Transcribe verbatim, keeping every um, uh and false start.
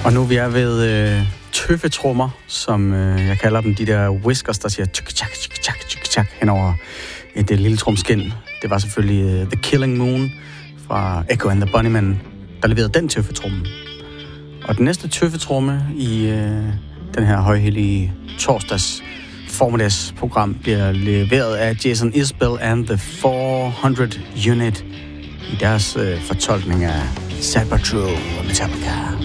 Og nu vi er ved øh, tøffetrummer, som øh, jeg kalder dem, de der whiskers, der siger tjek-tjek, tjek-tjek, tjek-tjek hen over et øh, lille trumskin. Det var selvfølgelig øh, The Killing Moon fra Echo and the Bunnymen, der leverede den tøffetrumme. Og den næste tøffetrumme i øh, den her højhellige torsdags formiddagsprogram bliver leveret af Jason Isbell and the four hundred Unit i deres øh, fortolkning af Sad But True og Metallica.